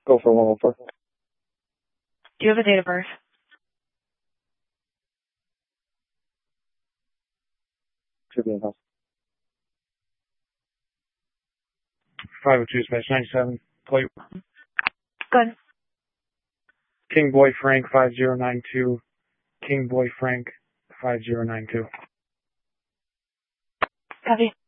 Go for 104. Do you have a date of birth? Should be in house. 502/97. Plate. Good. King Boy Frank 5092. King Boy Frank 5092. Copy.